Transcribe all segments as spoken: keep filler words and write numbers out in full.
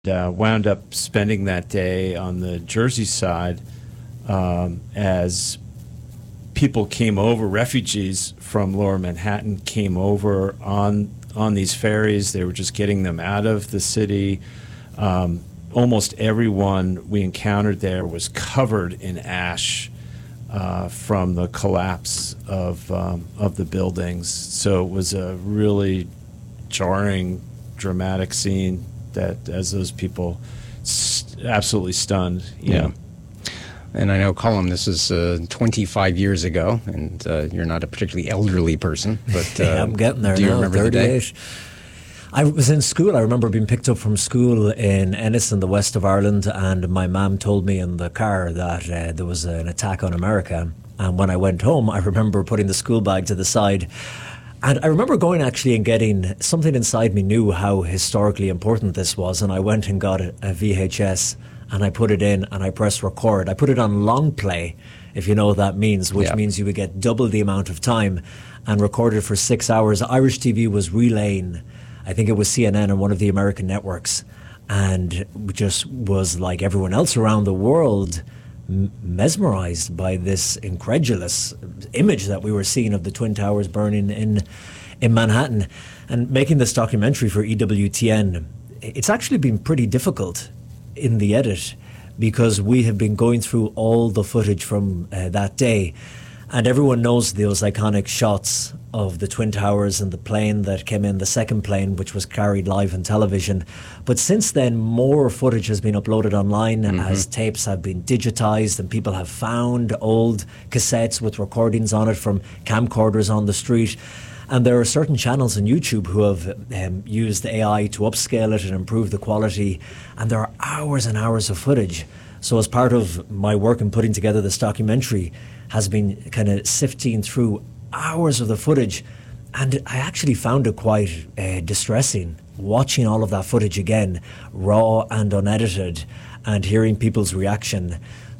uh, wound up spending that day on the Jersey side um, as people came over, refugees from Lower Manhattan came over on on these ferries. They were just getting them out of the city. Um, almost everyone we encountered there was covered in ash uh, from the collapse of um, of the buildings. So it was a really jarring, dramatic scene that as those people st- absolutely stunned. You Yeah. know. And I know, Colm, this is uh, twenty-five years ago, and uh, you're not a particularly elderly person, but uh, Yeah, I'm getting there do you now, remember the day? thirty-eight. I was in school. I remember being picked up from school in Ennis in the west of Ireland, and my mum told me in the car that uh, there was an attack on America. And when I went home, I remember putting the school bag to the side. And I remember going actually and getting something inside me knew how historically important this was. And I went and got a, a V H S and I put it in and I pressed record. I put it on long play, if you know what that means, which Yeah. means you would get double the amount of time, and recorded for six hours. Irish T V was relaying, I think it was C N N and one of the American networks, and just was like everyone else around the world, m- mesmerized by this incredulous image that we were seeing of the Twin Towers burning in in Manhattan. And making this documentary for E W T N, it's actually been pretty difficult in the edit, because we have been going through all the footage from uh, that day, and everyone knows those iconic shots of the Twin Towers and the plane that came in, the second plane, which was carried live on television. But since then, more footage has been uploaded online as tapes have been digitized, and people have found old cassettes with recordings on it from camcorders on the street. And there are certain channels on YouTube who have um, used A I to upscale it and improve the quality. And there are hours and hours of footage. So as part of my work in putting together this documentary has been kind of sifting through hours of the footage. And I actually found it quite uh, distressing watching all of that footage again, raw and unedited, and hearing people's reaction.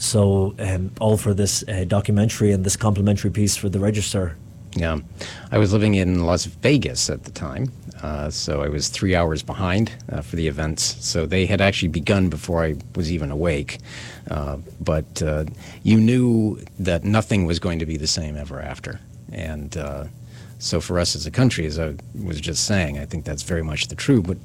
So um, all for this uh, documentary and this complimentary piece for the Register. Yeah. I was living in Las Vegas at the time, uh, so I was three hours behind uh, for the events. So they had actually begun before I was even awake. Uh, but uh, you knew that nothing was going to be the same ever after. And uh, so for us as a country, as I was just saying, I think that's very much the truth. But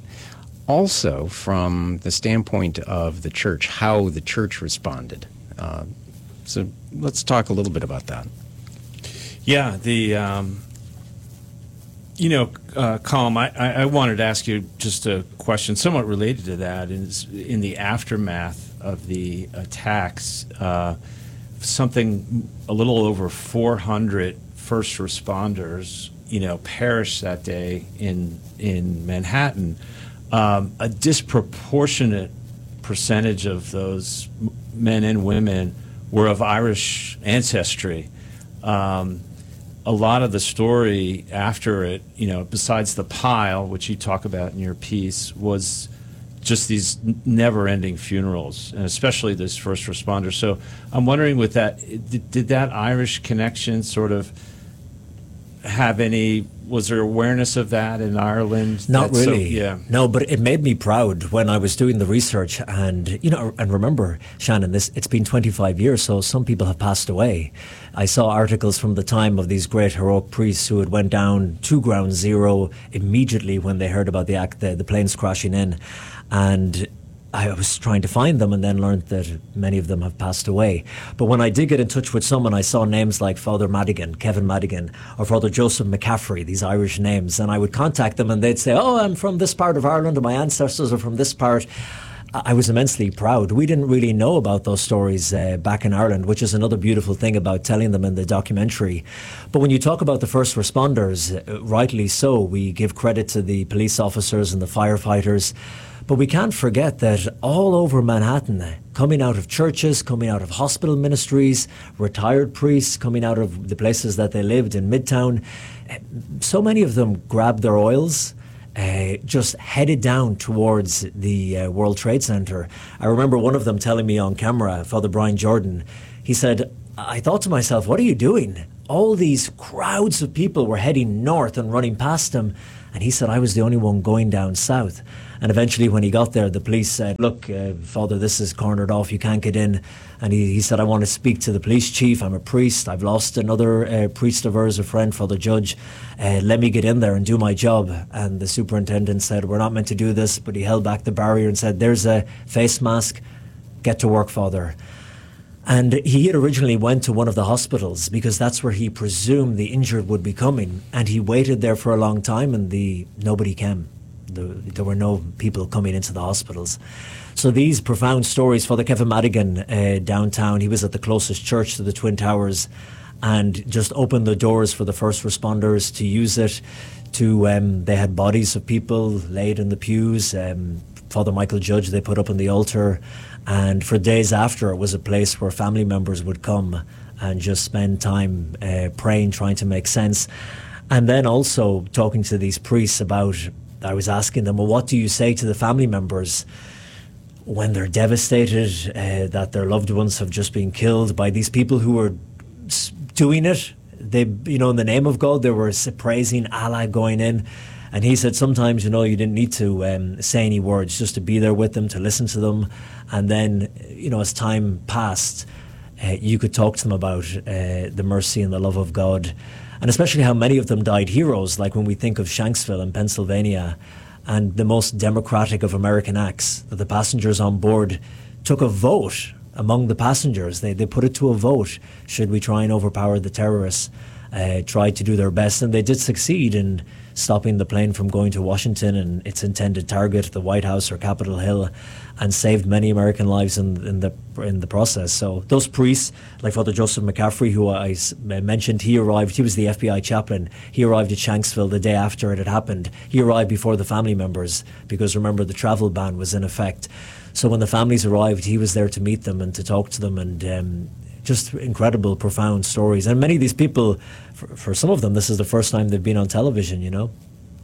also from the standpoint of the church, how the church responded. Uh, so let's talk a little bit about that. Yeah, the um, you know, uh, Colm, I, I I wanted to ask you just a question somewhat related to that. Is in the aftermath of the attacks, uh, something a little over four hundred first responders, you know, perished that day in in Manhattan. Um, a disproportionate percentage of those m- men and women were of Irish ancestry. Um, a lot of the story after it, you know, besides the pile, which you talk about in your piece, was just these n- never-ending funerals, and especially this first responder. So I'm wondering, with that, did, did that Irish connection sort of have any, was there awareness of that in Ireland? Not That- so- really. yeah. No, but it made me proud when I was doing the research. And, you know, and remember, Shannon, this it's been twenty-five years, so some people have passed away. I saw articles from the time of these great heroic priests who had went down to ground zero immediately when they heard about the act, the, the planes crashing in. And I was trying to find them and then learned that many of them have passed away. But when I did get in touch with someone, I saw names like Father Madigan, Kevin Madigan, or Father Joseph McCaffrey, these Irish names. And I would contact them and they'd say, oh, I'm from this part of Ireland, and my ancestors are from this part. I was immensely proud. We didn't really know about those stories uh, back in Ireland, which is another beautiful thing about telling them in the documentary. But when you talk about the first responders, uh, rightly so, we give credit to the police officers and the firefighters. But we can't forget that all over Manhattan, coming out of churches, coming out of hospital ministries, retired priests, coming out of the places that they lived in Midtown, eh, so many of them grabbed their oils, uh, just headed down towards the uh, World Trade Center. I remember one of them telling me on camera, Father Brian Jordan, he said, I thought to myself, what are you doing? All these crowds of people were heading north and running past him. And he said, I was the only one going down south. And eventually when he got there, the police said, look, uh, Father, this is cornered off, you can't get in. And he, he said, I want to speak to the police chief, I'm a priest, I've lost another uh, priest of ours, a friend, Father Judge, uh, let me get in there and do my job. And the superintendent said, we're not meant to do this, but he held back the barrier and said, there's a face mask, get to work, Father. And he had originally went to one of the hospitals because that's where he presumed the injured would be coming. And he waited there for a long time and the nobody came. The, there were no people coming into the hospitals. So these profound stories, Father Kevin Madigan uh, downtown, he was at the closest church to the Twin Towers and just opened the doors for the first responders to use it. To um, they had bodies of people laid in the pews. Um, Father Michael Judge they put up on the altar. And for days after, it was a place where family members would come and just spend time uh, praying, trying to make sense. And then also talking to these priests about, I was asking them, well, what do you say to the family members when they're devastated uh, that their loved ones have just been killed by these people who were doing it? They, you know, in the name of God, they were praising Allah going in. And he said sometimes, you know, you didn't need to um, say any words, just to be there with them, to listen to them. And then, you know, as time passed, uh, you could talk to them about uh, the mercy and the love of God. And especially how many of them died heroes, like when we think of Shanksville in Pennsylvania and the most democratic of American acts, that the passengers on board took a vote among the passengers. They, they put it to a vote. Should we try and overpower the terrorists? Uh, tried to do their best, and they did succeed in stopping the plane from going to Washington and its intended target, the White House or Capitol Hill, and saved many American lives in, in the in the process. So those priests, like Father Joseph McCaffrey, who I s- mentioned, he arrived, he was the F B I chaplain, he arrived at Shanksville the day after it had happened. He arrived before the family members, because remember, the travel ban was in effect. So when the families arrived, he was there to meet them and to talk to them, and um, just incredible, profound stories. And many of these people, for, for some of them, this is the first time they've been on television, you know?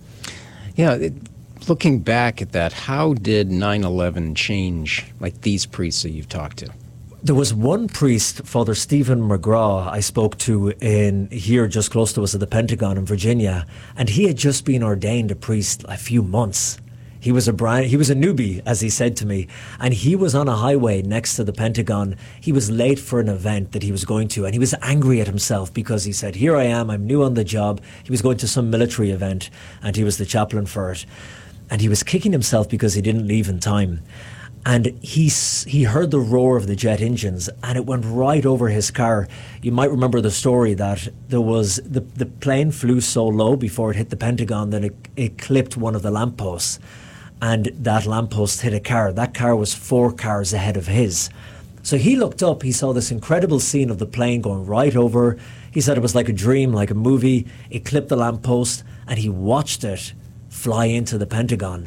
Yeah, it, looking back at that, how did nine eleven change, like, these priests that you've talked to? There was one priest, Father Stephen McGraw, I spoke to in here just close to us at the Pentagon in Virginia, and he had just been ordained a priest a few months. He was a brand, he was a newbie, as he said to me, and he was on a highway next to the Pentagon. He was late for an event that he was going to, and he was angry at himself because he said, here I am, I'm new on the job. He was going to some military event, and he was the chaplain for it. And he was kicking himself because he didn't leave in time. And he, s- he heard the roar of the jet engines, and it went right over his car. You might remember the story that there was, the, the plane flew so low before it hit the Pentagon that it, it clipped one of the lampposts. And that lamppost hit a car. That car was four cars ahead of his. So he looked up, he saw this incredible scene of the plane going right over. He said it was like a dream, like a movie. It clipped the lamppost, and he watched it fly into the Pentagon,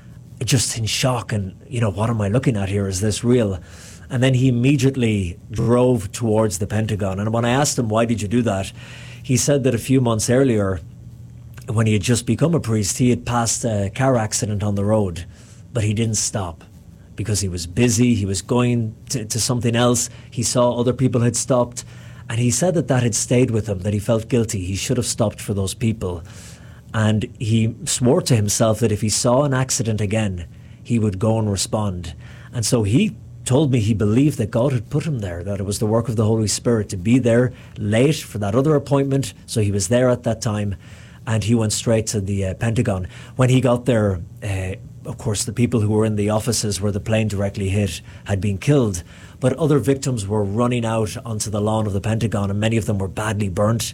just in shock. And, you know, what am I looking at here? Is this real? And then he immediately drove towards the Pentagon. And when I asked him, why did you do that? He said that a few months earlier, when he had just become a priest, he had passed a car accident on the road, but he didn't stop because he was busy. He was going to, to something else. He saw other people had stopped, and he said that that had stayed with him, that he felt guilty. He should have stopped for those people. And he swore to himself that if he saw an accident again, he would go and respond. And so he told me he believed that God had put him there, that it was the work of the Holy Spirit to be there late for that other appointment. So he was there at that time. And he went straight to the uh, Pentagon. When he got there, uh, of course, the people who were in the offices where the plane directly hit had been killed. But other victims were running out onto the lawn of the Pentagon, and many of them were badly burnt.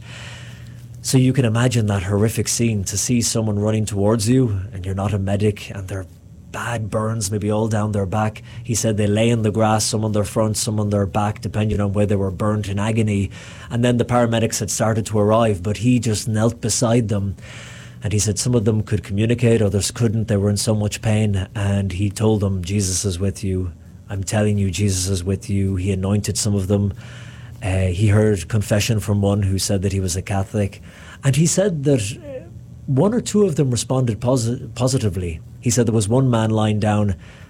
So you can imagine that horrific scene, to see someone running towards you, and you're not a medic, and they're bad burns, maybe all down their back. He said they lay in the grass, some on their front, some on their back, depending on where they were burnt in agony. And then the paramedics had started to arrive, but he just knelt beside them. And he said some of them could communicate, others couldn't. They were in so much pain. And he told them, Jesus is with you. I'm telling you, Jesus is with you. He anointed some of them. Uh, he heard confession from one who said that he was a Catholic. And he said that one or two of them responded posi- positively. He said there was one man lying down,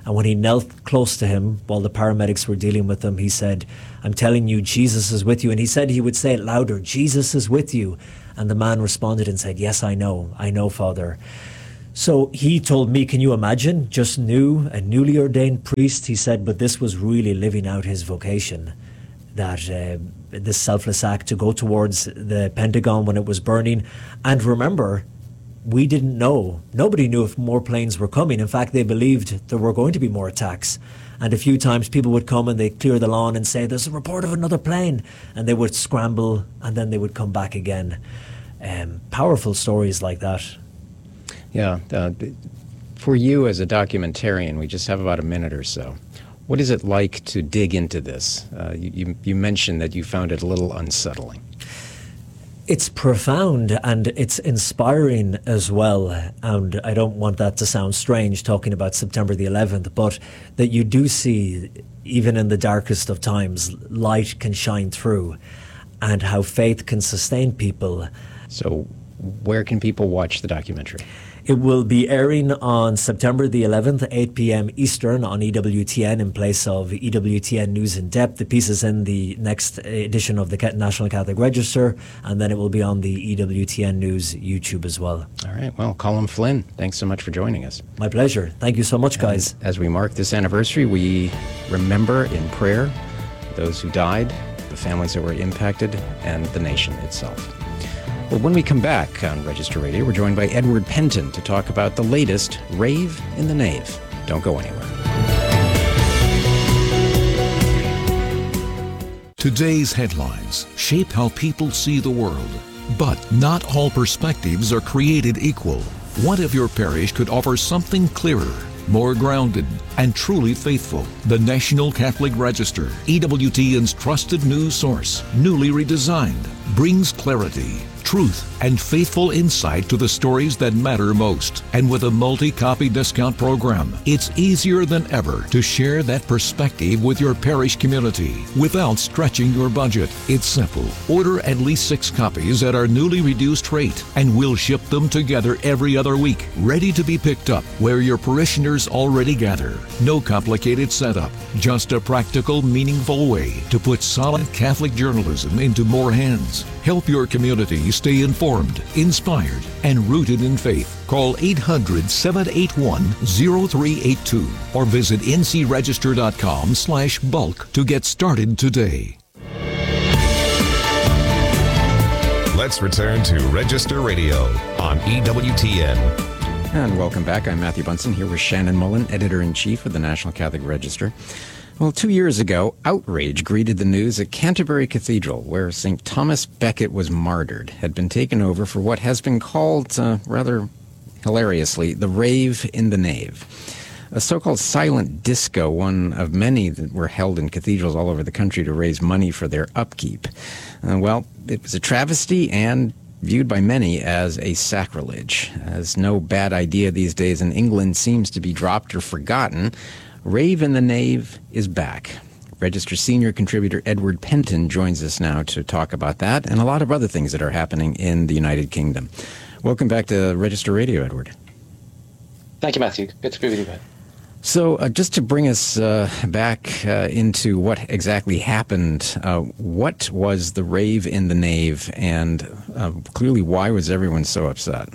And when he knelt close to him while the paramedics were dealing with him, he said, "I'm telling you, Jesus is with you." And he said he would say it louder, "Jesus is with you." And the man responded and said, "Yes, I know. I know, Father." So he told me, can you imagine, just new, a newly ordained priest, he said, but this was really living out his vocation, that uh, this selfless act to go towards the Pentagon when it was burning. And remember, we didn't know, nobody knew if more planes were coming. In fact, they believed there were going to be more attacks. And a few times people would come and they'd clear the lawn and say, "There's a report of another plane." And they would scramble and then they would come back again. Um, powerful stories like that. Yeah. Uh, for you as a documentarian, we just have about a minute or so. What is it like to dig into this? Uh, you, you, you mentioned that you found it a little unsettling. It's profound and it's inspiring as well. And I don't want that to sound strange talking about September the eleventh, but that you do see, even in the darkest of times, light can shine through and how faith can sustain people. So where can people watch the documentary? It will be airing on September the eleventh, eight p.m. Eastern on E W T N in place of E W T N News in Depth. The piece is in the next edition of the National Catholic Register, and then it will be on the E W T N News YouTube as well. All right. Well, Colm Flynn, thanks so much for joining us. My pleasure. Thank you so much, guys. And as we mark this anniversary, we remember in prayer those who died, the families that were impacted, and the nation itself. Well, when we come back on Register Radio, we're joined by Edward Pentin to talk about the latest Rave in the Nave. Don't go anywhere. Today's headlines shape how people see the world. But not all perspectives are created equal. What if your parish could offer something clearer, more grounded, and truly faithful? The National Catholic Register, E W T N's trusted news source, newly redesigned, brings clarity, truth, and faithful insight to the stories that matter most. And with a multi-copy discount program, it's easier than ever to share that perspective with your parish community without stretching your budget. It's simple. Order at least six copies at our newly reduced rate, and we'll ship them together every other week, ready to be picked up where your parishioners already gather. No complicated setup, just a practical, meaningful way to put solid Catholic journalism into more hands. Help your community stay informed, inspired, and rooted in faith. Call eight hundred, seven eight one, zero three eight two or visit ncregister.com slash bulk to get started today. Let's return to Register Radio on E W T N. And welcome back. I'm Matthew Bunson here with Shannon Mullen, Editor-in-Chief of the National Catholic Register. Well, two years ago, outrage greeted the news at Canterbury Cathedral, where Saint Thomas Becket was martyred, had been taken over for what has been called, uh, rather hilariously, the Rave in the Nave. A so-called silent disco, one of many that were held in cathedrals all over the country to raise money for their upkeep. Uh, well, it was a travesty and viewed by many as a sacrilege. As no bad idea these days in England seems to be dropped or forgotten, Rave in the Nave is back. Register senior contributor Edward Pentin joins us now to talk about that and a lot of other things that are happening in the United Kingdom. Welcome back to Register Radio, Edward. Thank you, Matthew. Good to be with you, man. So uh, just to bring us uh, back uh, into what exactly happened, uh, what was the Rave in the Nave, and uh, clearly why was everyone so upset?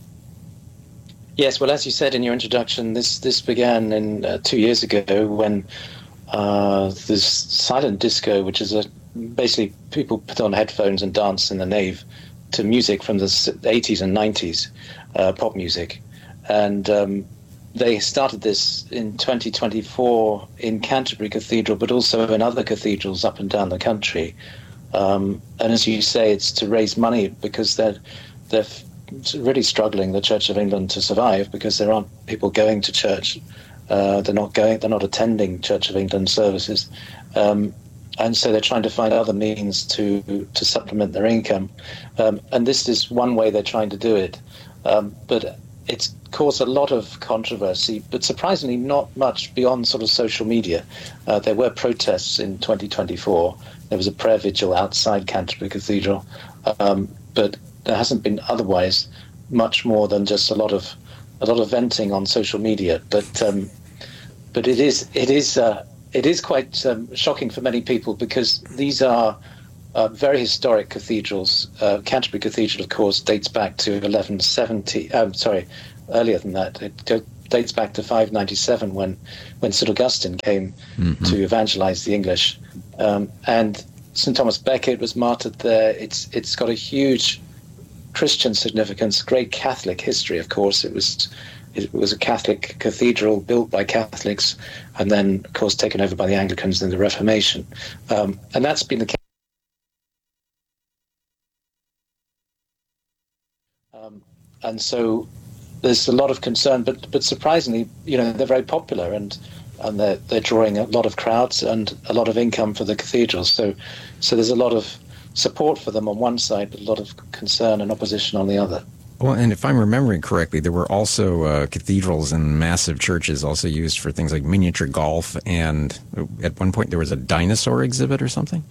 Yes, well, as you said in your introduction, this this began in uh, two years ago when uh, this silent disco, which is a basically people put on headphones and dance in the nave to music from the eighties and nineties, uh, pop music, and um, they started this in twenty twenty-four in Canterbury Cathedral, but also in other cathedrals up and down the country. Um, and as you say, it's to raise money because they're they're really struggling, the Church of England, to survive because there aren't people going to church. Uh, they're not going. They're not attending Church of England services, um, and so they're trying to find other means to to supplement their income. Um, and this is one way they're trying to do it. Um, but it's caused a lot of controversy, but surprisingly not much beyond sort of social media. Uh, there were protests in twenty twenty-four. There was a prayer vigil outside Canterbury Cathedral, um, but there hasn't been otherwise much more than just a lot of a lot of venting on social media. But um, but it is it is uh, it is quite um, shocking for many people, because these are uh, very historic cathedrals. Uh, Canterbury Cathedral, of course, dates back to eleven seventy. Um, sorry, earlier than that. It go, dates back to five ninety-seven, when when St Augustine came mm-hmm. to evangelize the English, um, and St Thomas Becket was martyred there. It's it's got a huge Christian significance, great Catholic history. Of course, it was it was a Catholic cathedral built by Catholics, and then, of course, taken over by the Anglicans in the Reformation, um, and that's been the case. Um, and so there's a lot of concern, but but surprisingly, you know, they're very popular, and and they're they're drawing a lot of crowds and a lot of income for the cathedrals. So so there's a lot of support for them on one side, but a lot of concern and opposition on the other. Well, and if I'm remembering correctly, there were also uh, cathedrals and massive churches also used for things like miniature golf, and at one point there was a dinosaur exhibit or something?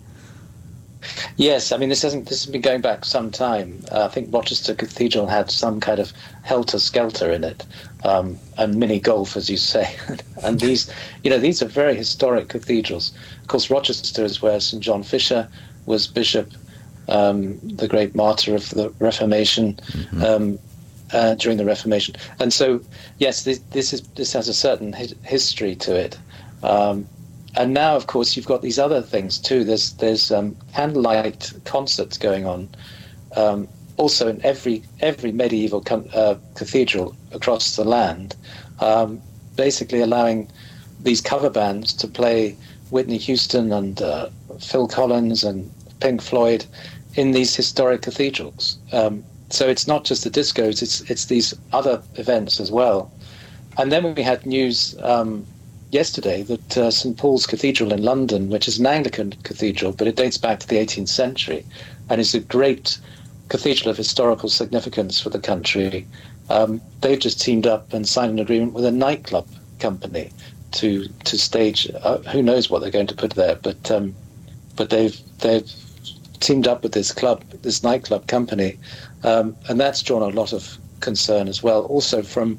Yes, I mean, this hasn't this has been going back some time. Uh, I think Rochester Cathedral had some kind of helter-skelter in it, um, and mini golf, as you say. And these, you know, these are very historic cathedrals. Of course, Rochester is where Saint John Fisher was bishop, um, the great martyr of the Reformation, mm-hmm. um, uh, during the Reformation. And so, yes, this, this is this has a certain hi- history to it. Um, And now, of course, you've got these other things too. There's there's um, candlelight concerts going on, um, also in every every medieval com- uh, cathedral across the land, um, basically allowing these cover bands to play Whitney Houston and uh, Phil Collins and Pink Floyd in these historic cathedrals. Um, so it's not just the discos; it's it's these other events as well. And then we had news. Um, yesterday that uh, Saint Paul's Cathedral in London, which is an Anglican cathedral, but it dates back to the eighteenth century and is a great cathedral of historical significance for the country, um, they've just teamed up and signed an agreement with a nightclub company to to stage, uh, who knows what they're going to put there, but um, but they've they've teamed up with this club, this nightclub company, um, and that's drawn a lot of concern as well, also from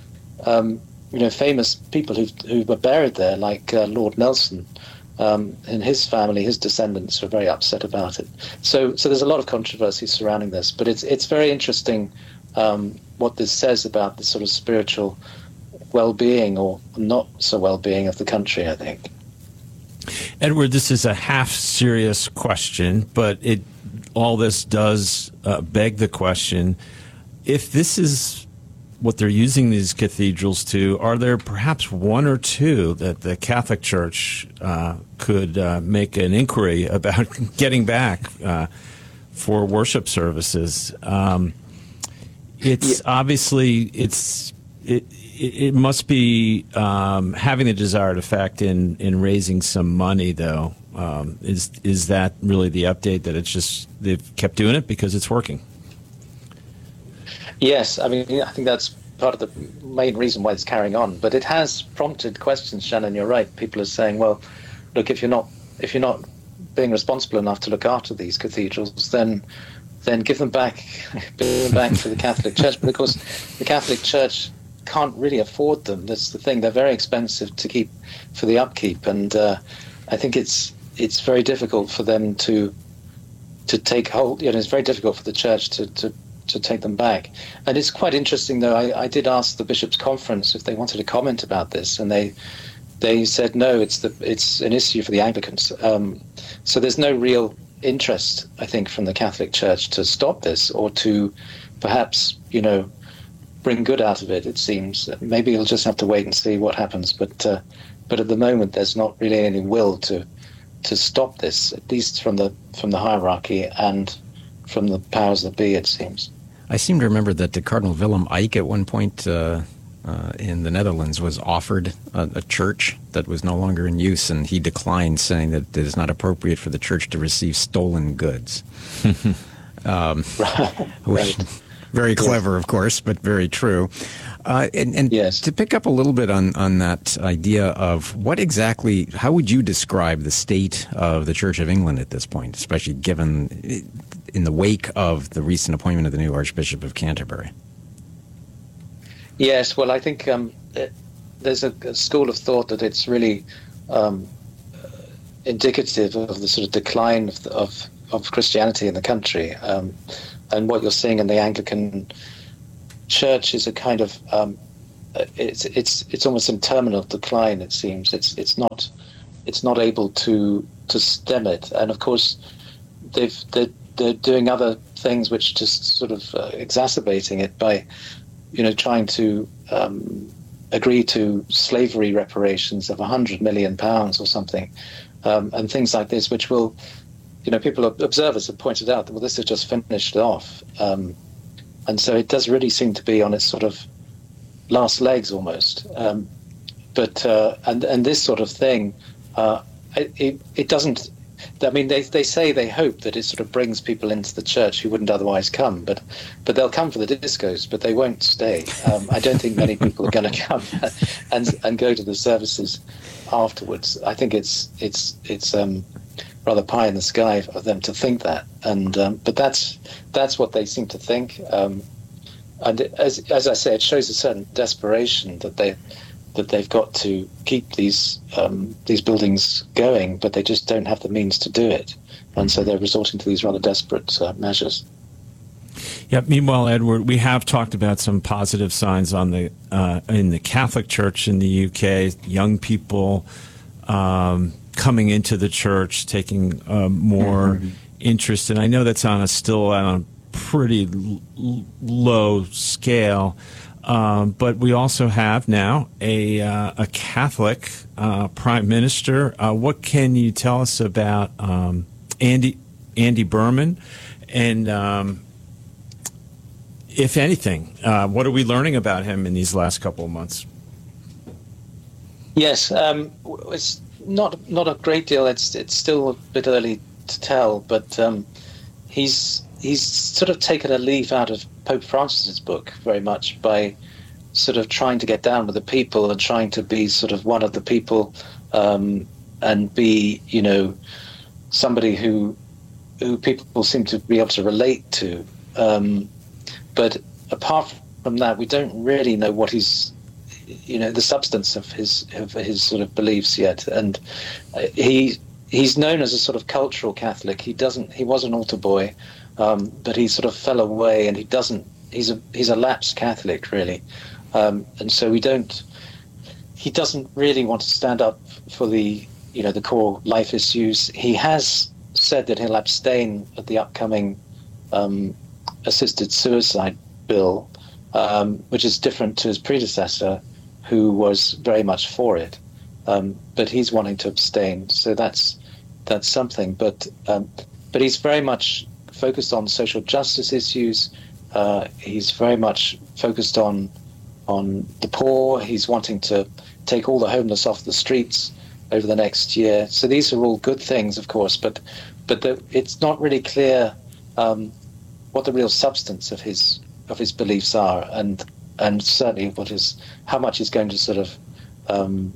um, you know, famous people who who were buried there, like uh, Lord Nelson, um, and his family, his descendants were very upset about it. So, so there's a lot of controversy surrounding this, but it's it's very interesting um, what this says about the sort of spiritual well-being or not so well-being of the country, I think. Edward, this is a half-serious question, but it all this does uh, beg the question: if this is what they're using these cathedrals to, are there perhaps one or two that the Catholic Church uh, could uh, make an inquiry about getting back uh, for worship services? Um, it's yeah. obviously it's it it must be um, having a desired effect in in raising some money, though. Um, is is that really the update, that it's just they've kept doing it because it's working? Yes, I mean, I think that's part of the main reason why it's carrying on. But it has prompted questions, Shannon. You're right. People are saying, well, look, if you're not if you're not being responsible enough to look after these cathedrals, then then give them back, give them back to the Catholic Church. But of course, the Catholic Church can't really afford them. That's the thing. They're very expensive to keep for the upkeep, and uh, I think it's it's very difficult for them to to take hold. You know, it's very difficult for the Church to to. to take them back. And it's quite interesting, though. I, I did ask the Bishops' Conference if they wanted to comment about this, and they they said no. It's the it's an issue for the Anglicans. Um, so there's no real interest, I think, from the Catholic Church to stop this, or to perhaps, you know, bring good out of it. It seems maybe you'll just have to wait and see what happens. But uh, but at the moment, there's not really any will to to stop this, at least from the from the hierarchy and from the powers that be, it seems. I seem to remember that the Cardinal Willem Eijk at one point uh, uh, in the Netherlands was offered a, a church that was no longer in use, and he declined, saying that it is not appropriate for the church to receive stolen goods. um, right. Very clever, yes. Of course, but very true. Uh, and and yes. To pick up a little bit on, on that idea of what exactly, how would you describe the state of the Church of England at this point, especially given in the wake of the recent appointment of the new Archbishop of Canterbury? Yes, well, I think um, there's a, a school of thought that it's really um, indicative of the sort of decline of, the, of of Christianity in the country, um, and what you're seeing in the Anglican Church is a kind of um, it's it's it's almost in terminal decline. It seems it's it's not it's not able to to stem it, and of course they've they're, they're doing other things which just sort of uh, exacerbating it by, you know, trying to um, agree to slavery reparations of a hundred million pounds or something, um, and things like this, which will, you know, people observers have pointed out that well, this has just finished off, um, and so it does really seem to be on its sort of last legs almost. Um, but uh, and and this sort of thing, uh, it it doesn't. I mean, they they say they hope that it sort of brings people into the church who wouldn't otherwise come, but but they'll come for the discos, but they won't stay. Um, I don't think many people are going to come and and go to the services afterwards. I think it's it's it's um, rather pie in the sky of them to think that, and um, but that's that's what they seem to think. Um, and as as I say, it shows a certain desperation that they. that they've got to keep these um, these buildings going, but they just don't have the means to do it, and so they're resorting to these rather desperate uh, measures. Yeah. Meanwhile, Edward, we have talked about some positive signs on the uh, in the Catholic Church in the U K. Young people um, coming into the church, taking uh, more mm-hmm. interest, and I know that's on a still on a pretty l- low scale. Um, but we also have now a uh, a Catholic uh, prime minister. Uh, what can you tell us about um, Andy Andy Burnham, and um, if anything, uh, what are we learning about him in these last couple of months? Yes, um, it's not not a great deal. It's it's still a bit early to tell, but um, he's. He's sort of taken a leaf out of Pope Francis's book very much by sort of trying to get down with the people and trying to be sort of one of the people um, and be, you know, somebody who who people seem to be able to relate to. Um, but apart from that, we don't really know what he's, you know, the substance of his of his sort of beliefs yet. And he he's known as a sort of cultural Catholic. He doesn't. He was an altar boy. Um, but he sort of fell away, and he doesn't. He's a he's a lapsed Catholic, really, um, and so we don't. He doesn't really want to stand up for the you know the core life issues. He has said that he'll abstain at the upcoming um, assisted suicide bill, um, which is different to his predecessor, who was very much for it. Um, but he's wanting to abstain, so that's that's something. But um, but he's very much focused on social justice issues. Uh, he's very much focused on on the poor. He's wanting to take all the homeless off the streets over the next year. So these are all good things, of course, but but the, it's not really clear um, what the real substance of his of his beliefs are, and and certainly what is how much is going to sort of um,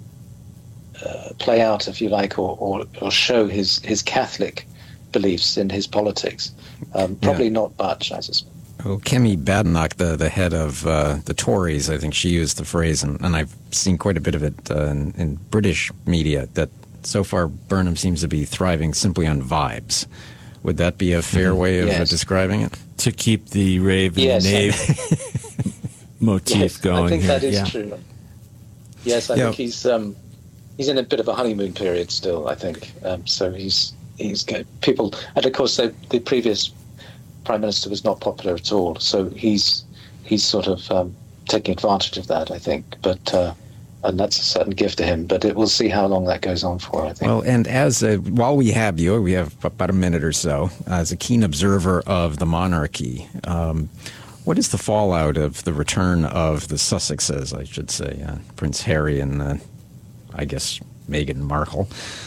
uh, play out, if you like, or, or, or show his his Catholic beliefs in his politics. Um, probably yeah. not much, I suspect. Well, Kemi Badenoch, the, the head of uh, the Tories, I think she used the phrase, and, and I've seen quite a bit of it uh, in, in British media, that so far Burnham seems to be thriving simply on vibes. Would that be a fair way of yes. uh, describing it? To keep the rave and yes, the knave motif yes, going I think here. that is yeah. true. Yes, I yeah. think he's um, he's in a bit of a honeymoon period still, I think. Um, so he's he's got people, and of course the, the previous Prime Minister was not popular at all, so he's he's sort of um, taking advantage of that, I think. But uh, and that's a certain gift to him. But it, we'll see how long that goes on for, I think. Well, and as a, while we have you, we have about a minute or so, as a keen observer of the monarchy, um, what is the fallout of the return of the Sussexes, I should say, uh, Prince Harry and uh, I guess Meghan Markle?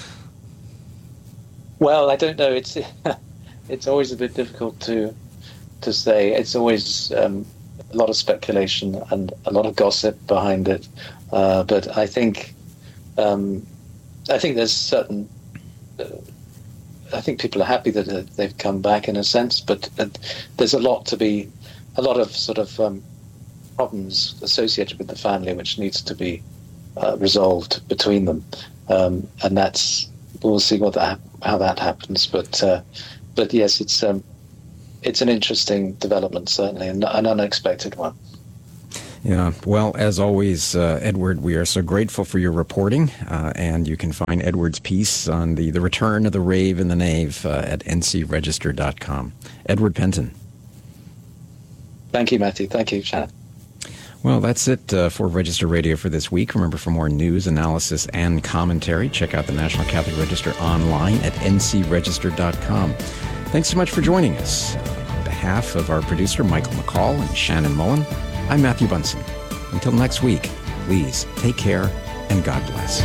Well, I don't know. It's it's always a bit difficult to to say. It's always um, a lot of speculation and a lot of gossip behind it. Uh, but I think um, I think there's certain. Uh, I think people are happy that uh, they've come back in a sense, but uh, there's a lot to be, a lot of sort of um, problems associated with the family which needs to be uh, resolved between them, um, and that's we'll see what that how that happens. But uh, but yes, it's um, it's an interesting development, certainly, and an unexpected one. Yeah, well, as always, uh, Edward, we are so grateful for your reporting, uh, and you can find Edward's piece on the, the return of the rave and the knave uh, at n c register dot com. Edward Penton. Thank you, Matthew. Thank you, Shannon. Well, that's it uh, for Register Radio for this week. Remember, for more news, analysis, and commentary, check out the National Catholic Register online at n c register dot com. Thanks so much for joining us. On behalf of our producer, Michael McCall, and Shannon Mullen, I'm Matthew Bunson. Until next week, please take care and God bless.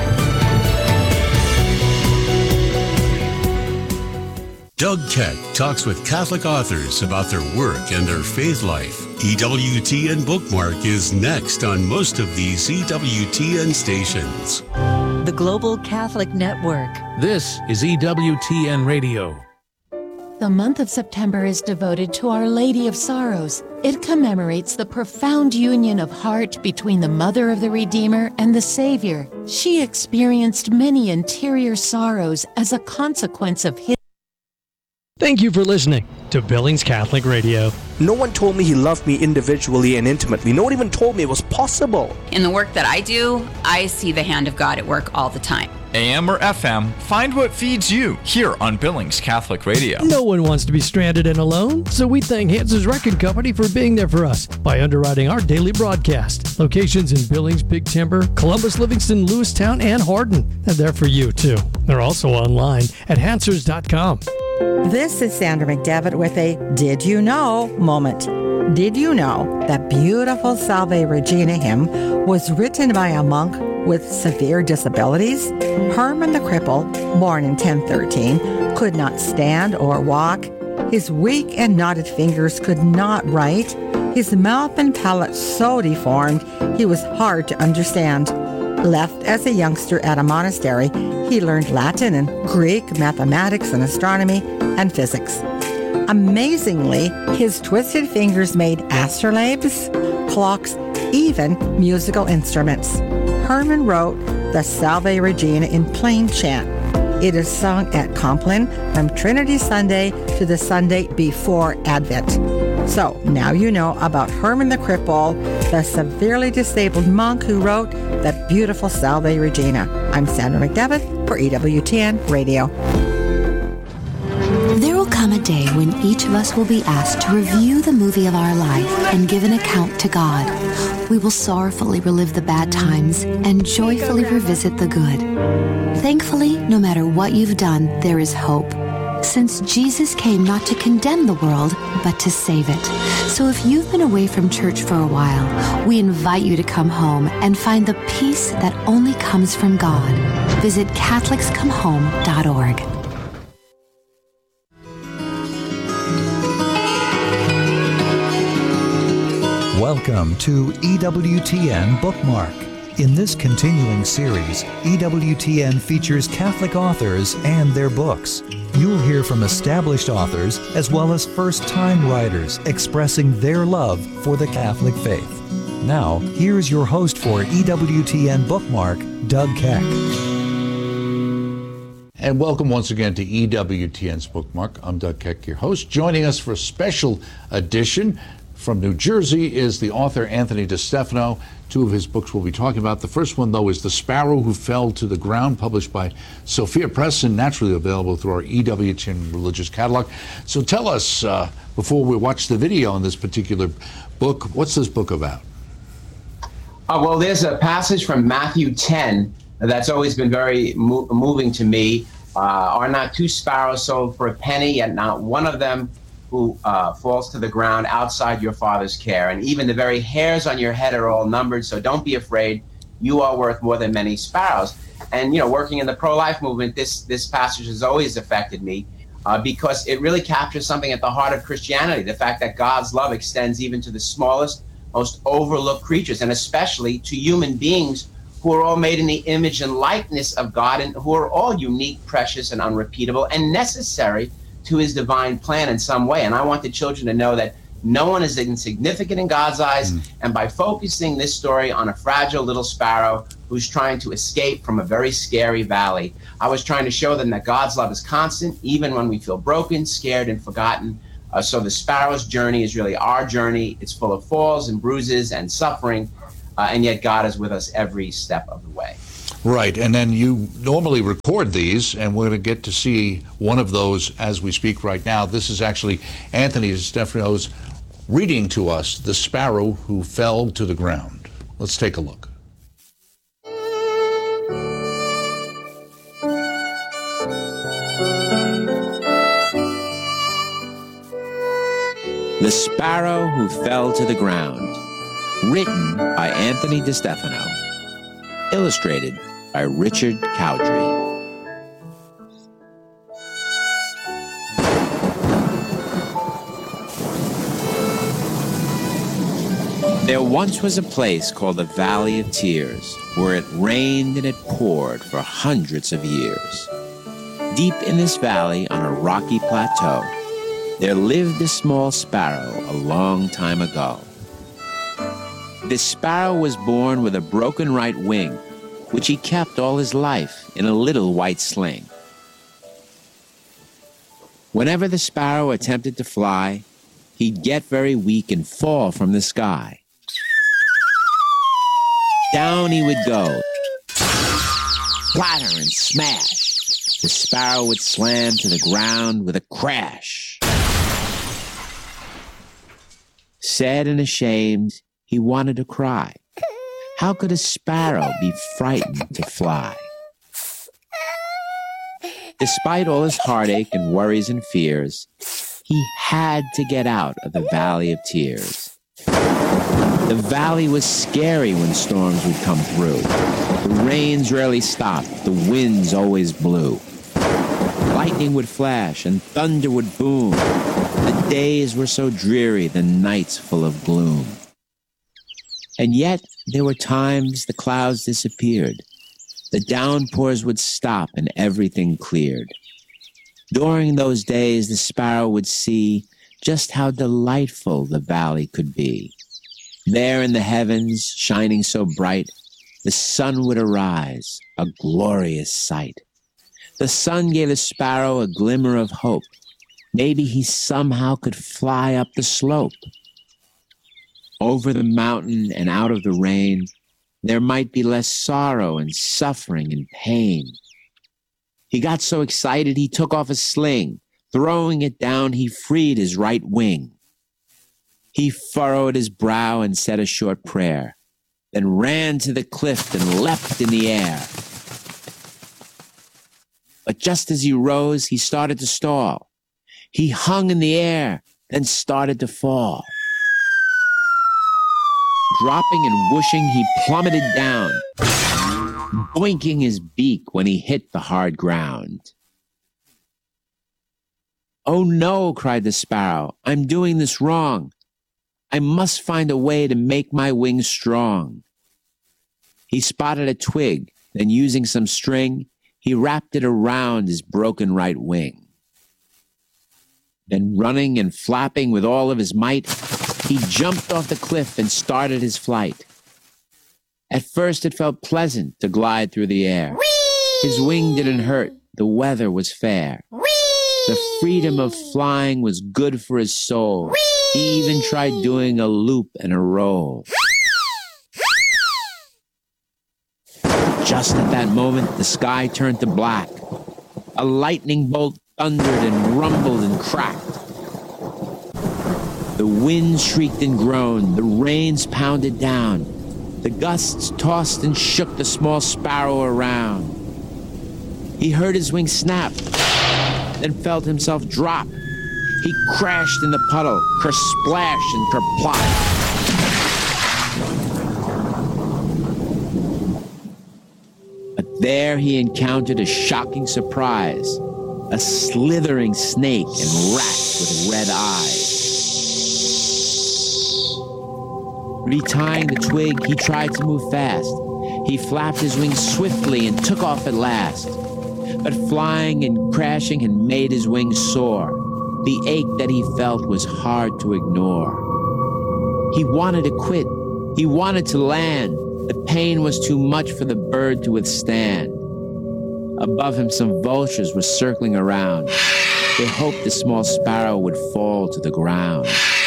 Doug Keck talks with Catholic authors about their work and their faith life. E W T N Bookmark is next on most of these E W T N stations. The Global Catholic Network. This is E W T N Radio. The month of September is devoted to Our Lady of Sorrows. It commemorates the profound union of heart between the Mother of the Redeemer and the Savior. She experienced many interior sorrows as a consequence of his. Thank you for listening to Billings Catholic Radio. No one told me he loved me individually and intimately. No one even told me it was possible. In the work that I do, I see the hand of God at work all the time. A M or F M, find what feeds you here on Billings Catholic Radio. No one wants to be stranded and alone, so we thank Hans's Record Company for being there for us by underwriting our daily broadcast. Locations in Billings, Big Timber, Columbus, Livingston, Lewistown, and Hardin. They're there for you, too. They're also online at hansers dot com. This is Sandra McDevitt with a Did You Know moment. Did you know that beautiful Salve Regina hymn was written by a monk with severe disabilities? Herman the Cripple, born in ten thirteen, could not stand or walk. His weak and knotted fingers could not write. His mouth and palate so deformed, he was hard to understand. Left as a youngster at a monastery, he learned Latin and Greek, mathematics and astronomy, and physics. Amazingly, his twisted fingers made astrolabes, clocks, even musical instruments. Herman wrote the Salve Regina in plain chant. It is sung at Compline from Trinity Sunday to the Sunday before Advent. So now you know about Herman the Cripple, the severely disabled monk who wrote the beautiful Salve Regina. I'm Sandra McDevitt for E W T N Radio. There will come a day when each of us will be asked to review the movie of our life and give an account to God. We will sorrowfully relive the bad times and joyfully revisit the good. Thankfully, no matter what you've done, there is hope, since Jesus came not to condemn the world, but to save it. So if you've been away from church for a while, we invite you to come home and find the peace that only comes from God. Visit catholics come home dot org. Welcome to E W T N Bookmark. In this continuing series, E W T N features Catholic authors and their books. You'll hear from established authors as well as first-time writers expressing their love for the Catholic faith. Now, here's your host for E W T N Bookmark, Doug Keck. And welcome once again to E W T N's Bookmark. I'm Doug Keck, your host. Joining us for a special edition from New Jersey is the author Anthony DeStefano. Two of his books we'll be talking about. The first one, though, is The Sparrow Who Fell to the Ground, published by Sophia Press and naturally available through our E W T N Religious Catalog. So tell us, uh, before we watch the video on this particular book, what's this book about? Uh, well, there's a passage from Matthew ten that's always been very mo- moving to me. Uh, are not two sparrows sold for a penny, yet not one of them who uh, falls to the ground outside your Father's care. And even the very hairs on your head are all numbered, so don't be afraid. You are worth more than many sparrows. And, you know, working in the pro-life movement, this, this passage has always affected me uh, because it really captures something at the heart of Christianity, the fact that God's love extends even to the smallest, most overlooked creatures, and especially to human beings who are all made in the image and likeness of God and who are all unique, precious, and unrepeatable and necessary to his divine plan in some way. And I want the children to know that No one is insignificant in God's eyes. Mm. And by focusing this story on a fragile little sparrow who's trying to escape from a very scary valley, I was trying to show them that God's love is constant, even when we feel broken, scared, and forgotten. Uh, so the sparrow's journey is really our journey. It's full of falls and bruises and suffering, uh, and yet God is with us every step of the way. Right, and then you normally record these, and we're going to get to see one of those as we speak right now. This is actually Anthony DeStefano's reading to us The Sparrow Who Fell to the Ground. Let's take a look. The Sparrow Who Fell to the Ground, written by Anthony DeStefano, illustrated by Richard Cowdrey. There once was a place called the Valley of Tears, where it rained and it poured for hundreds of years. Deep in this valley, on a rocky plateau, there lived a small sparrow a long time ago. This sparrow was born with a broken right wing, which he kept all his life in a little white sling. Whenever the sparrow attempted to fly, he'd get very weak and fall from the sky. Down he would go, clatter and smash. The sparrow would slam to the ground with a crash. Sad and ashamed, he wanted to cry. How could a sparrow be frightened to fly? Despite all his heartache and worries and fears, he had to get out of the Valley of Tears. The valley was scary when storms would come through. The rains rarely stopped, the winds always blew. Lightning would flash and thunder would boom. The days were so dreary, the nights full of gloom. And yet, there were times the clouds disappeared. The downpours would stop and everything cleared. During those days, the sparrow would see just how delightful the valley could be. There in the heavens, shining so bright, the sun would arise, a glorious sight. The sun gave the sparrow a glimmer of hope. Maybe he somehow could fly up the slope. Over the mountain and out of the rain, there might be less sorrow and suffering and pain. He got so excited he took off a sling. Throwing it down, he freed his right wing. He furrowed his brow and said a short prayer, then ran to the cliff and leapt in the air. But just as he rose, he started to stall. He hung in the air, then started to fall. Dropping and whooshing, he plummeted down, boinking his beak when he hit the hard ground. "Oh no," cried the sparrow, "I'm doing this wrong. I must find a way to make my wings strong." He spotted a twig, then using some string, he wrapped it around his broken right wing. Then running and flapping with all of his might, he jumped off the cliff and started his flight. At first it felt pleasant to glide through the air. Whee! His wing didn't hurt, the weather was fair. Whee! The freedom of flying was good for his soul. Whee! He even tried doing a loop and a roll. Just at that moment, the sky turned to black. A lightning bolt thundered and rumbled and cracked. The wind shrieked and groaned. The rains pounded down. The gusts tossed and shook the small sparrow around. He heard his wings snap, then felt himself drop. He crashed in the puddle, kersplash and kerplop. But there he encountered a shocking surprise, a slithering snake and rat with red eyes. Retying the twig, he tried to move fast. He flapped his wings swiftly and took off at last. But flying and crashing had made his wings sore. The ache that he felt was hard to ignore. He wanted to quit. He wanted to land. The pain was too much for the bird to withstand. Above him, some vultures were circling around. They hoped the small sparrow would fall to the ground.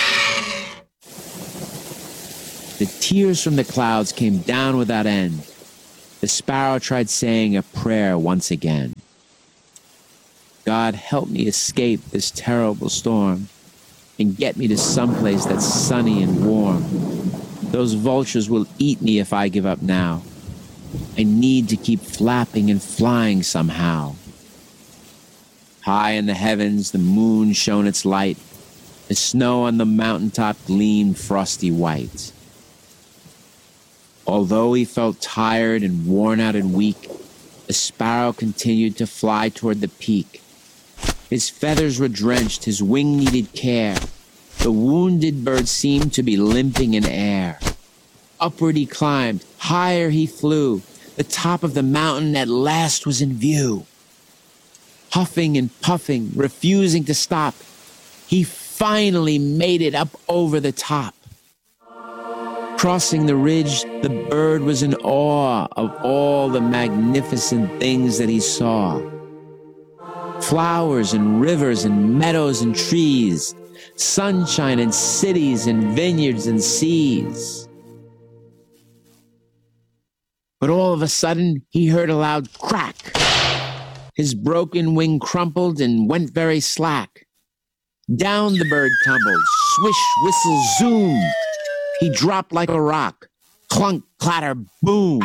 The tears from the clouds came down without end. The sparrow tried saying a prayer once again. God, help me escape this terrible storm and get me to someplace that's sunny and warm. Those vultures will eat me if I give up now. I need to keep flapping and flying somehow. High in the heavens, the moon shone its light. The snow on the mountaintop gleamed frosty white. Although he felt tired and worn out and weak, the sparrow continued to fly toward the peak. His feathers were drenched, his wing needed care. The wounded bird seemed to be limping in air. Upward he climbed, higher he flew. The top of the mountain at last was in view. Huffing and puffing, refusing to stop, he finally made it up over the top. Crossing the ridge, the bird was in awe of all the magnificent things that he saw. Flowers and rivers and meadows and trees, sunshine and cities and vineyards and seas. But all of a sudden, he heard a loud crack. His broken wing crumpled and went very slack. Down the bird tumbled, swish, whistle, zoom. He dropped like a rock, clunk, clatter, boom.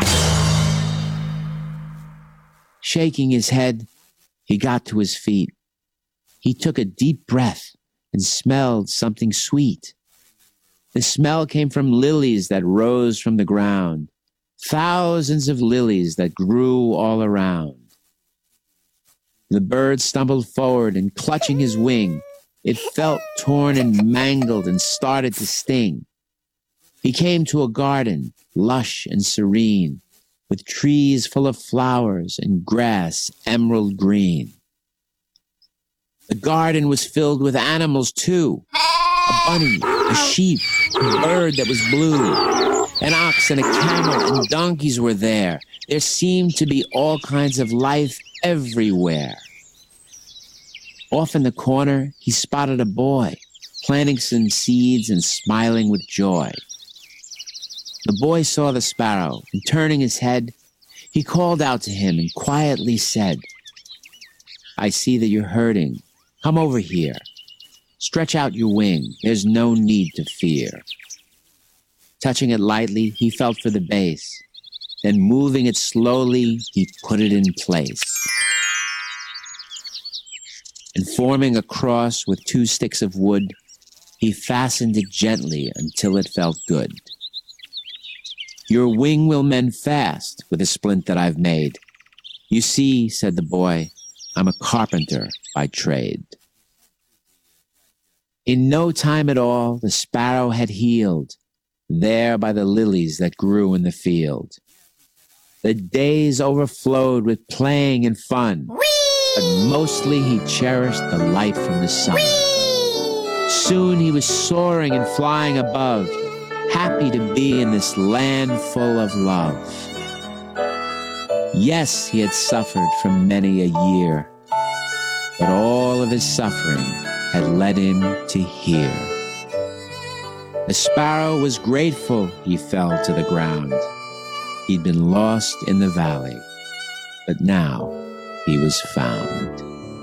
Shaking his head, he got to his feet. He took a deep breath and smelled something sweet. The smell came from lilies that rose from the ground, thousands of lilies that grew all around. The bird stumbled forward and clutching his wing, it felt torn and mangled and started to sting. He came to a garden, lush and serene, with trees full of flowers and grass emerald green. The garden was filled with animals too. A bunny, a sheep, a bird that was blue. An ox and a camel and donkeys were there. There seemed to be all kinds of life everywhere. Off in the corner, he spotted a boy, planting some seeds and smiling with joy. The boy saw the sparrow, and turning his head, he called out to him and quietly said, "I see that you're hurting. Come over here. Stretch out your wing. There's no need to fear." Touching it lightly, he felt for the base. Then moving it slowly, he put it in place. And forming a cross with two sticks of wood, he fastened it gently until it felt good. "Your wing will mend fast with a splint that I've made. You see," said the boy, "I'm a carpenter by trade." In no time at all, the sparrow had healed, there by the lilies that grew in the field. The days overflowed with playing and fun, Whee! But mostly he cherished the light from the sun. Whee! Soon he was soaring and flying above, happy to be in this land full of love. Yes, he had suffered for many a year, but all of his suffering had led him to here. The sparrow was grateful he fell to the ground. He'd been lost in the valley, but now he was found.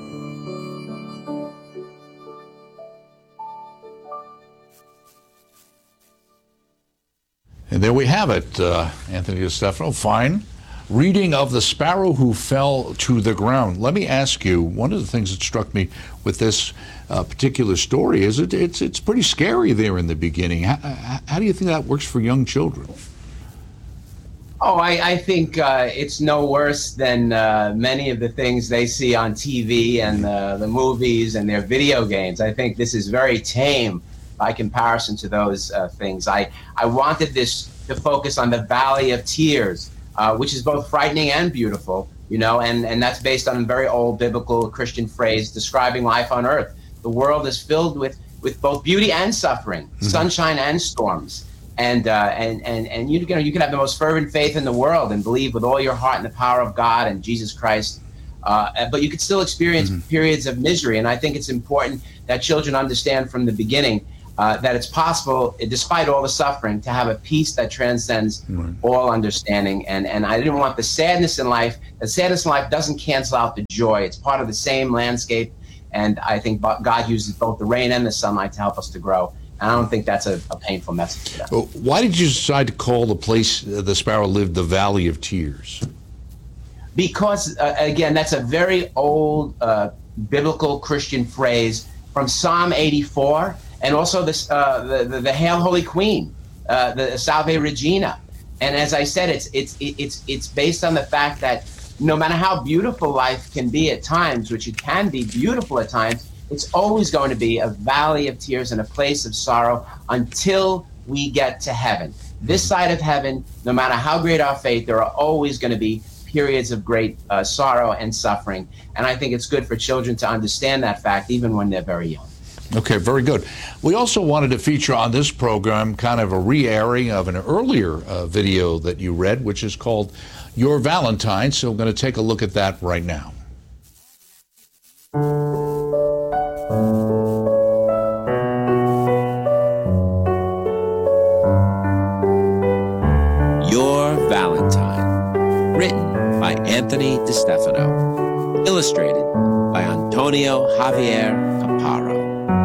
And there we have it, uh, Anthony DeStefano. Fine reading of The Sparrow Who Fell to the Ground. Let me ask you, one of the things that struck me with this uh, particular story is it, it's, it's pretty scary there in the beginning. How, how do you think that works for young children? Oh, I, I think uh, it's no worse than uh, many of the things they see on T V and uh, the movies and their video games. I think this is very tame by comparison to those uh, things. I, I wanted this to focus on the Valley of Tears, uh, which is both frightening and beautiful, you know, and, and that's based on a very old biblical Christian phrase describing life on earth. The world is filled with, with both beauty and suffering, mm-hmm. sunshine and storms. And, uh, and, and, and you, you know, you can have the most fervent faith in the world and believe with all your heart in the power of God and Jesus Christ. Uh, but you could still experience mm-hmm. periods of misery. And I think it's important that children understand from the beginning uh, that it's possible, despite all the suffering, to have a peace that transcends mm-hmm. all understanding. And, and I didn't want the sadness in life. The sadness in life doesn't cancel out the joy. It's part of the same landscape. And I think God uses both the rain and the sunlight to help us to grow. And I don't think that's a, a painful message to them. Well, why did you decide to call the place uh, the sparrow lived the Valley of Tears? Because, uh, again, that's a very old uh, biblical Christian phrase from Psalm eighty-four, and also this, uh, the, the, the Hail Holy Queen, uh, the Salve Regina. And as I said, it's, it's, it's, it's based on the fact that no matter how beautiful life can be at times, which it can be beautiful at times, it's always going to be a valley of tears and a place of sorrow until we get to heaven. This side of heaven, no matter how great our faith, there are always going to be periods of great uh, sorrow and suffering. And I think it's good for children to understand that fact, even when they're very young. Okay, very good. We also wanted to feature on this program kind of a re-airing of an earlier uh, video that you read, which is called Your Valentine. So we're going to take a look at that right now. Your Valentine, written by Anthony DeStefano, illustrated by Antonio Javier Caparo.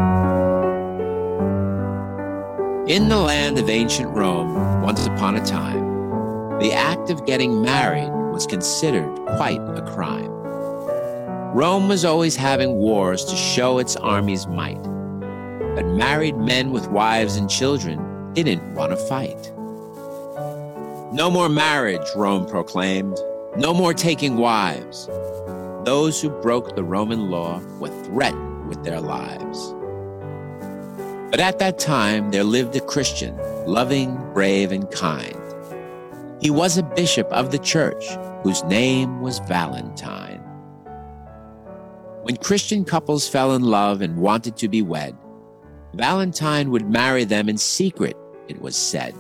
In the land of ancient Rome, once upon a time, the act of getting married was considered quite a crime. Rome was always having wars to show its army's might, but married men with wives and children didn't want to fight. No more marriage, Rome proclaimed. No more taking wives. Those who broke the Roman law were threatened with their lives. But at that time, there lived a Christian, loving, brave, and kind. He was a bishop of the church, whose name was Valentine. When Christian couples fell in love and wanted to be wed, Valentine would marry them in secret, it was said.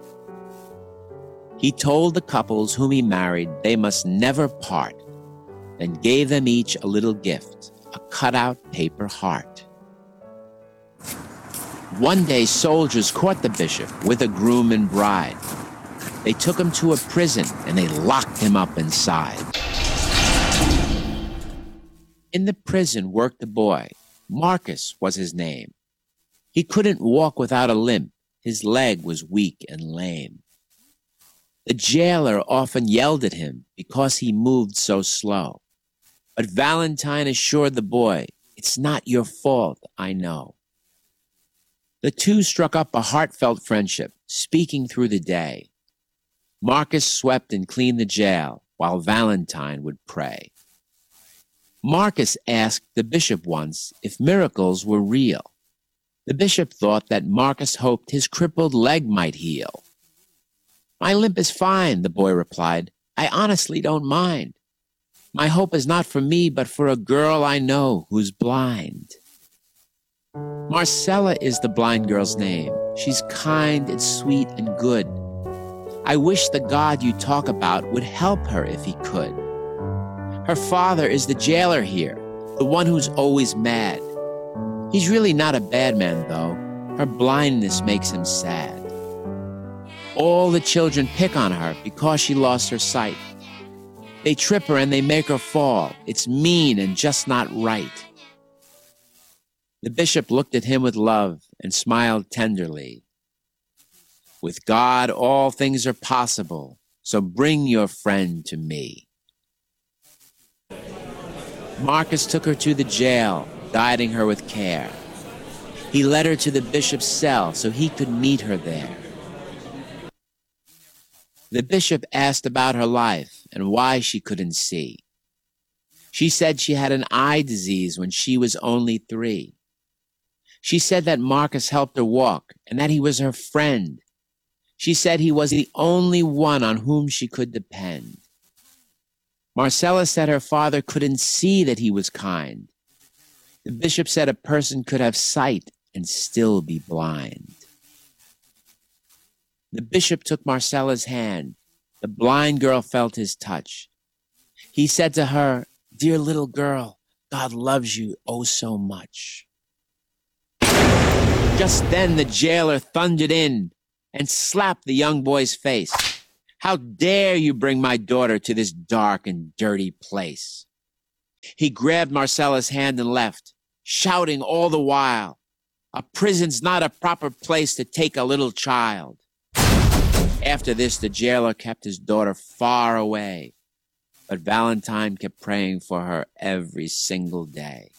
He told the couples whom he married they must never part, and gave them each a little gift, a cutout paper heart. One day, soldiers caught the bishop with a groom and bride. They took him to a prison and they locked him up inside. In the prison worked a boy. Marcus was his name. He couldn't walk without a limp. His leg was weak and lame. The jailer often yelled at him because he moved so slow. But Valentine assured the boy, "It's not your fault, I know." The two struck up a heartfelt friendship, speaking through the day. Marcus swept and cleaned the jail, while Valentine would pray. Marcus asked the bishop once if miracles were real. The bishop thought that Marcus hoped his crippled leg might heal. "My limp is fine," the boy replied. "I honestly don't mind. My hope is not for me, but for a girl I know who's blind." Marcella is the blind girl's name. She's kind and sweet and good. I wish the God you talk about would help her if he could. Her father is the jailer here, the one who's always mad. He's really not a bad man, though. Her blindness makes him sad. All the children pick on her because she lost her sight. They trip her and they make her fall. It's mean and just not right. The bishop looked at him with love and smiled tenderly. "With God, all things are possible, so bring your friend to me." Marcus took her to the jail, guiding her with care. He led her to the bishop's cell so he could meet her there. The bishop asked about her life and why she couldn't see. She said she had an eye disease when she was only three. She said that Marcus helped her walk and that he was her friend. She said he was the only one on whom she could depend. Marcella said her father couldn't see that he was kind. The bishop said a person could have sight and still be blind. The bishop took Marcella's hand. The blind girl felt his touch. He said to her, "Dear little girl, God loves you oh so much." Just then the jailer thundered in and slapped the young boy's face. "How dare you bring my daughter to this dark and dirty place?" He grabbed Marcella's hand and left, shouting all the while, "A prison's not a proper place to take a little child." After this, the jailer kept his daughter far away, but Valentine kept praying for her every single day.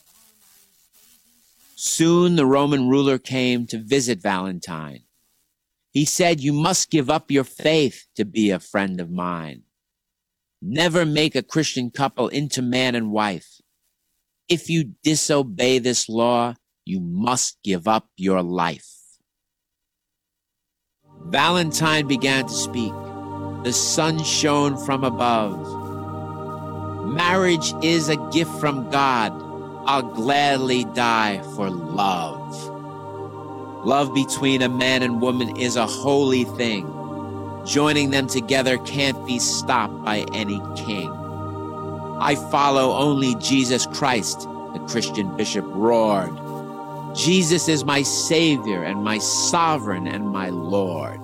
Soon the Roman ruler came to visit Valentine. He said, "You must give up your faith to be a friend of mine. Never make a Christian couple into man and wife. If you disobey this law, you must give up your life." Valentine began to speak. The sun shone from above. "Marriage is a gift from God. I'll gladly die for love. Love between a man and woman is a holy thing. Joining them together can't be stopped by any king. I follow only Jesus Christ," the Christian bishop roared. "Jesus is my Savior and my Sovereign and my Lord."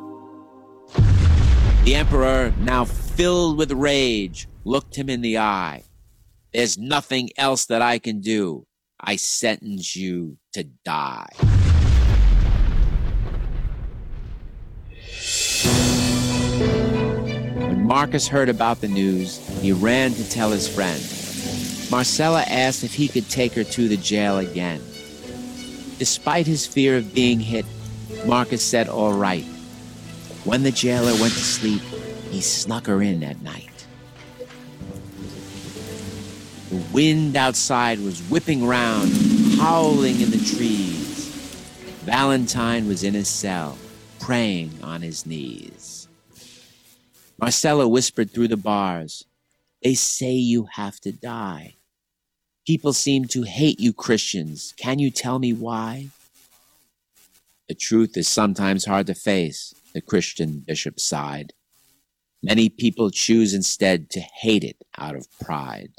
The emperor, now filled with rage, looked him in the eye. "There's nothing else that I can do. I sentence you to die." When Marcus heard about the news, he ran to tell his friend. Marcella asked if he could take her to the jail again. Despite his fear of being hit, Marcus said all right. When the jailer went to sleep, he snuck her in at night. The wind outside was whipping round, howling in the trees. Valentine was in his cell, praying on his knees. Marcella whispered through the bars, "They say you have to die. People seem to hate you Christians. Can you tell me why?" "The truth is sometimes hard to face," the Christian bishop sighed. "Many people choose instead to hate it out of pride."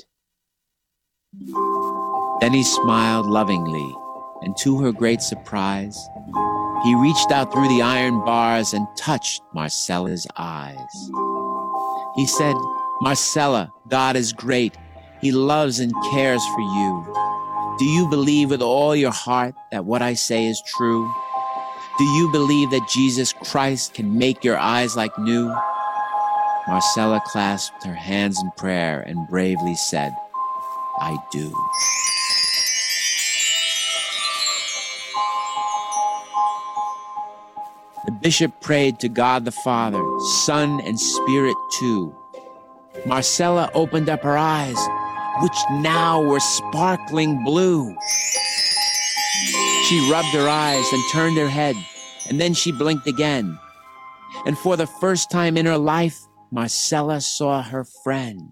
Then he smiled lovingly, and to her great surprise, he reached out through the iron bars and touched Marcella's eyes. He said, "Marcella, God is great. He loves and cares for you. Do you believe with all your heart that what I say is true? Do you believe that Jesus Christ can make your eyes like new?" Marcella clasped her hands in prayer and bravely said, "I do." The bishop prayed to God the Father, Son, and Spirit too. Marcella opened up her eyes, which now were sparkling blue. She rubbed her eyes and turned her head, and then she blinked again. And for the first time in her life, Marcella saw her friend.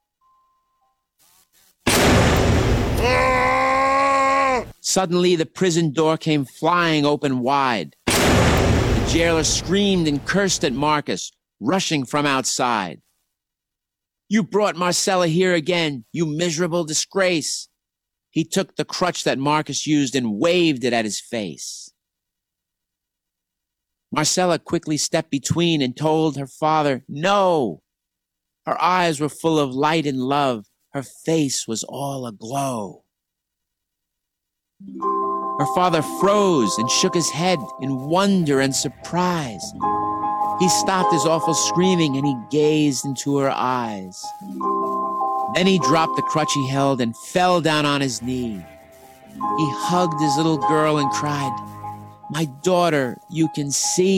Suddenly, the prison door came flying open wide. The jailer screamed and cursed at Marcus, rushing from outside. "You brought Marcella here again, you miserable disgrace." He took the crutch that Marcus used and waved it at his face. Marcella quickly stepped between and told her father, "No." Her eyes were full of light and love. Her face was all aglow. Her father froze and shook his head in wonder and surprise. He stopped his awful screaming and he gazed into her eyes. Then he dropped the crutch he held and fell down on his knee. He hugged his little girl and cried, "My daughter, you can see."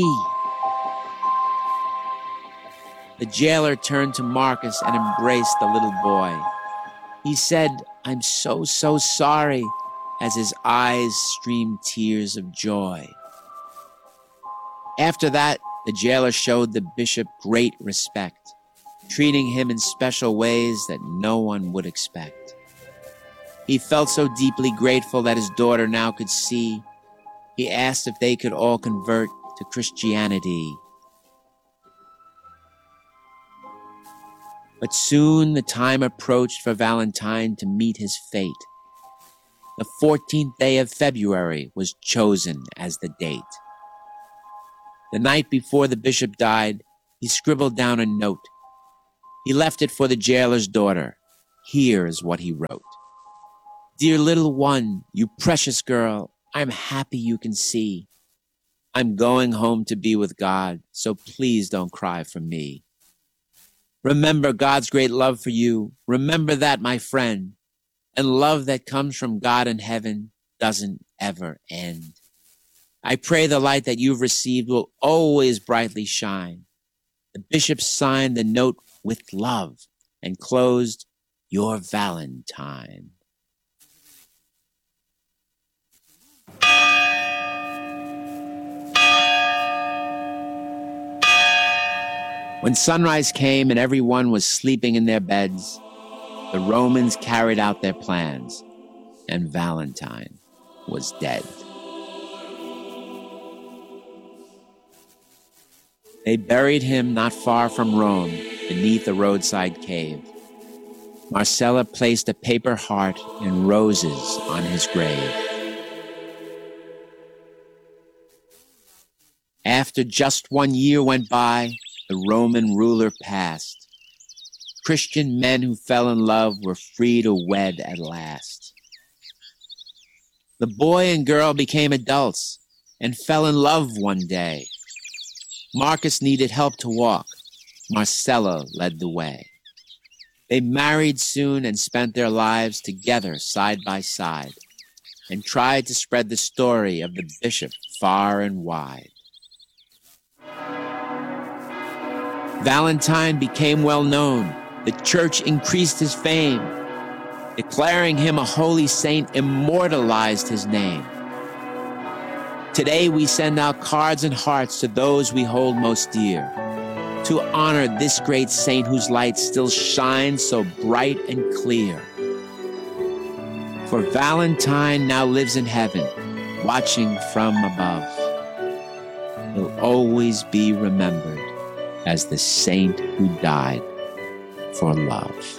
The jailer turned to Marcus and embraced the little boy. He said, "I'm so, so sorry," as his eyes streamed tears of joy. After that, the jailer showed the bishop great respect, treating him in special ways that no one would expect. He felt so deeply grateful that his daughter now could see. He asked if they could all convert to Christianity. But soon the time approached for Valentine to meet his fate. The fourteenth day of February was chosen as the date. The night before the bishop died, he scribbled down a note. He left it for the jailer's daughter. Here is what he wrote. Dear little one, you precious girl, I'm happy you can see. I'm going home to be with God, so please don't cry for me. Remember God's great love for you. Remember that, my friend. And love that comes from God in heaven doesn't ever end. I pray the light that you've received will always brightly shine. The bishop signed the note with love and closed, Your Valentine. When sunrise came and everyone was sleeping in their beds, the Romans carried out their plans, and Valentine was dead. They buried him not far from Rome, beneath a roadside cave. Marcella placed a paper heart and roses on his grave. After just one year went by, the Roman ruler passed. Christian men who fell in love were free to wed at last. The boy and girl became adults and fell in love one day. Marcus needed help to walk. Marcella led the way. They married soon and spent their lives together side by side and tried to spread the story of the bishop far and wide. Valentine became well known. The church increased his fame. Declaring him a holy saint immortalized his name. Today we send out cards and hearts to those we hold most dear, to honor this great saint whose light still shines so bright and clear. For Valentine now lives in heaven, watching from above. He'll always be remembered as the saint who died for love.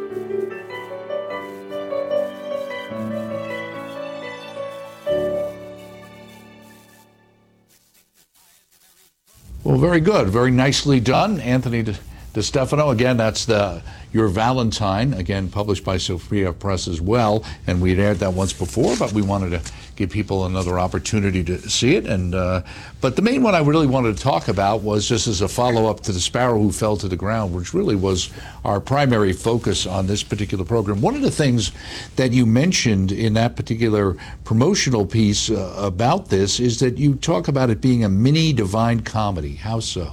Well, very good. Very nicely done. Anthony DeStefano. Again, that's the Your Valentine, again, published by Sophia Press as well. And we'd aired that once before, but we wanted to give people another opportunity to see it. And uh, but the main one I really wanted to talk about was just as a follow-up to The Sparrow Who Fell to the Ground, which really was our primary focus on this particular program. One of the things that you mentioned in that particular promotional piece uh, about this is that you talk about it being a mini divine comedy. How so?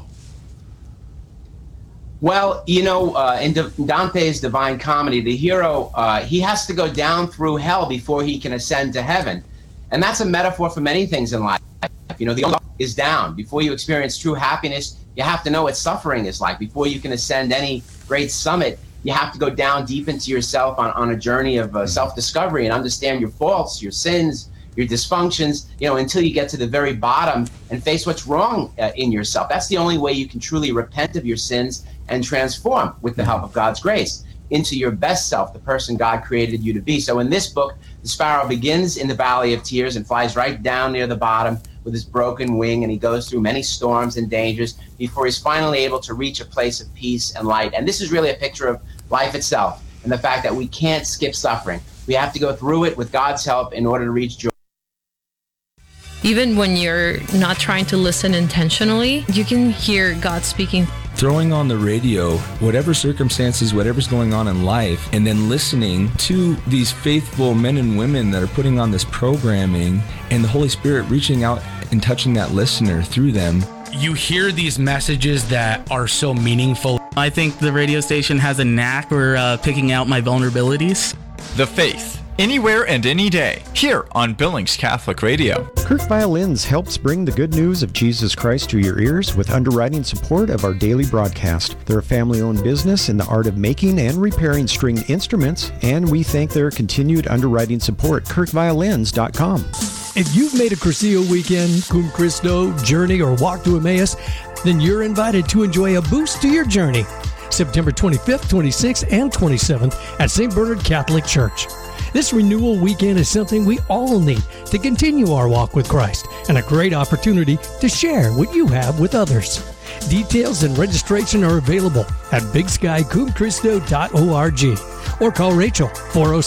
Well, you know, uh, in D- Dante's Divine Comedy, the hero, uh, he has to go down through hell before he can ascend to heaven. And that's a metaphor for many things in life. You know, the only is down. Before you experience true happiness, you have to know what suffering is like. Before you can ascend any great summit, you have to go down deep into yourself on, on a journey of uh, self-discovery and understand your faults, your sins, your dysfunctions, you know, until you get to the very bottom and face what's wrong uh, in yourself. That's the only way you can truly repent of your sins and transform, with the help of God's grace, into your best self, the person God created you to be. So in this book, the sparrow begins in the Valley of Tears and flies right down near the bottom with his broken wing, and he goes through many storms and dangers before he's finally able to reach a place of peace and light. And this is really a picture of life itself and the fact that we can't skip suffering. We have to go through it with God's help in order to reach joy. Even when you're not trying to listen intentionally, you can hear God speaking. Throwing on the radio, whatever circumstances, whatever's going on in life, and then listening to these faithful men and women that are putting on this programming, and the Holy Spirit reaching out and touching that listener through them. You hear these messages that are so meaningful. I think the radio station has a knack for uh, picking out my vulnerabilities. The faith, anywhere and any day, here on Billings Catholic Radio. Kirk Violins helps bring the good news of Jesus Christ to your ears with underwriting support of our daily broadcast. They're a family-owned business in the art of making and repairing stringed instruments, and we thank their continued underwriting support. kirk violins dot com. If you've made a Cursillo weekend, Cum Christo, journey, or walk to Emmaus, then you're invited to enjoy a boost to your journey. September twenty-fifth, twenty-sixth, and twenty-seventh at Saint Bernard Catholic Church. This renewal weekend is something we all need to continue our walk with Christ and a great opportunity to share what you have with others. Details and registration are available at big sky cum christo dot org or call Rachel four oh